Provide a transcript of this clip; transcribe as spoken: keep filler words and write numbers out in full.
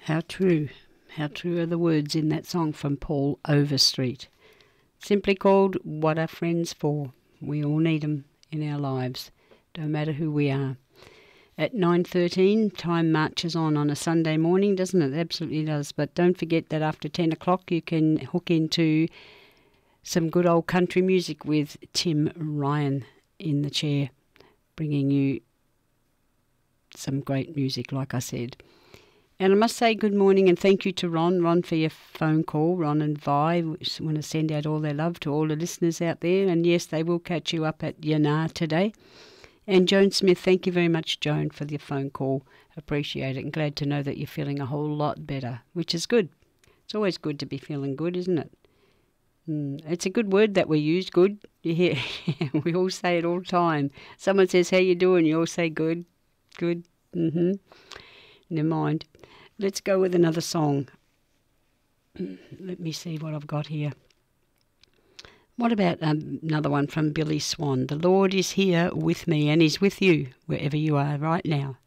How true. How true are the words in that song from Paul Overstreet. Simply called What Are Friends For? We all need them in our lives, no matter who we are. At nine thirteen, time marches on on a Sunday morning, doesn't it? It absolutely does. But don't forget that after ten o'clock you can hook into some good old country music with Tim Ryan in the chair, bringing you some great music, like I said. And I must say good morning and thank you to Ron, Ron for your phone call, Ron and Vi. We just want to send out all their love to all the listeners out there. And yes, they will catch you up at Yanar today. And Joan Smith, thank you very much, Joan, for the phone call. Appreciate it and glad to know that you're feeling a whole lot better, which is good. It's always good to be feeling good, isn't it? Mm, it's a good word that we use, good. You hear, we all say it all the time. Someone says, how you doing? You all say good, good. Mm-hmm. Never mind. Let's go with another song. Let me see what I've got here. What about um, another one from Billy Swan? The Lord is here with me and He's with you wherever you are right now.